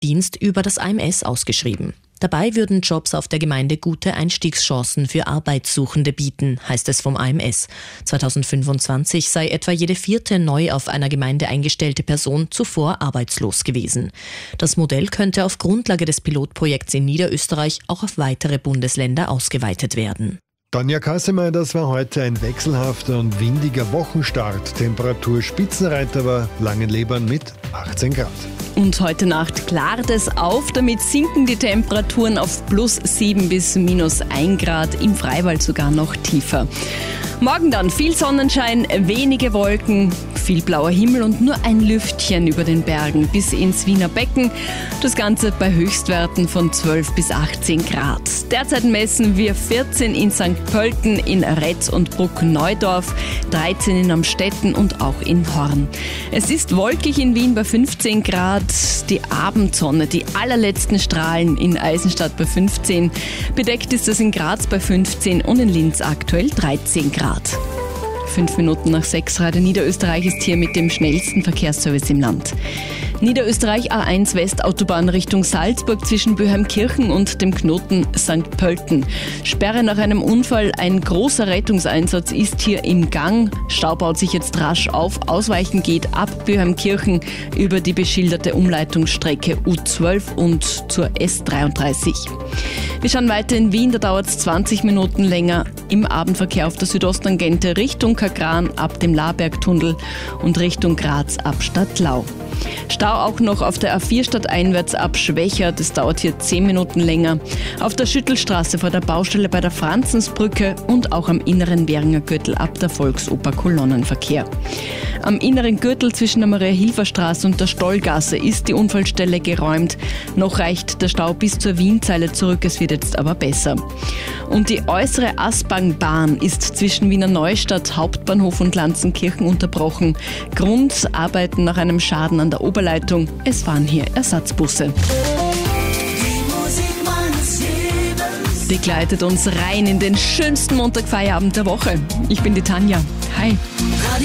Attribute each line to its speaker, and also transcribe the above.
Speaker 1: Dienst über das AMS ausgeschrieben. Dabei würden Jobs auf der Gemeinde gute Einstiegschancen für Arbeitssuchende bieten, heißt es vom AMS. 2025 sei etwa jede 4. neu auf einer Gemeinde eingestellte Person zuvor arbeitslos gewesen. Das Modell könnte auf Grundlage des Pilotprojekts in Niederösterreich auch auf weitere Bundesländer ausgeweitet werden.
Speaker 2: Tanja Kassemer, das war heute ein wechselhafter und windiger Wochenstart. Temperatur Spitzenreiter war Langenlebern mit 18 Grad.
Speaker 3: Und heute Nacht klart es auf, damit sinken die Temperaturen auf +7 bis -1 Grad, im Freiwald sogar noch tiefer. Morgen dann viel Sonnenschein, wenige Wolken, viel blauer Himmel und nur ein Lüftchen über den Bergen bis ins Wiener Becken. Das Ganze bei Höchstwerten von 12 bis 18 Grad. Derzeit messen wir 14 in St. Pölten, in Retz und Bruck-Neudorf, 13 in Amstetten und auch in Horn. Es ist wolkig in Wien bei 15 Grad, die Abendsonne, die allerletzten Strahlen in Eisenstadt bei 15, bedeckt ist es in Graz bei 15 und in Linz aktuell 13 Grad. 5 Minuten nach 6, Radio Niederösterreich ist hier mit dem schnellsten Verkehrsservice im Land. Niederösterreich A1 Westautobahn Richtung Salzburg zwischen Böheimkirchen und dem Knoten St. Pölten. Sperre nach einem Unfall, ein großer Rettungseinsatz ist hier im Gang. Stau baut sich jetzt rasch auf. Ausweichen geht ab Böheimkirchen über die beschilderte Umleitungsstrecke U12 und zur S33. Wir schauen weiter in Wien, da dauert es 20 Minuten länger. Im Abendverkehr auf der Südosttangente Richtung Kagran ab dem Labergtunnel und Richtung Graz ab Stadtlau. Stau auch noch auf der A4 stadteinwärts ab Schwächert, das dauert hier 10 Minuten länger. Auf der Schüttelstraße vor der Baustelle bei der Franzensbrücke und auch am inneren Währinger Gürtel ab der Volksoper Kolonnenverkehr. Am inneren Gürtel zwischen der Maria-Hilfer-Straße und der Stollgasse ist die Unfallstelle geräumt. Noch reicht der Stau bis zur Wienzeile zurück, es wird jetzt aber besser. Und die äußere Aspang-Bahn ist zwischen Wiener Neustadt, Hauptbahnhof und Lanzenkirchen unterbrochen. Grund: Arbeiten nach einem Schaden an der Oberleitung. Es fahren hier Ersatzbusse. Begleitet uns rein in den schönsten Montagfeierabend der Woche. Ich bin die Tanja. Hi.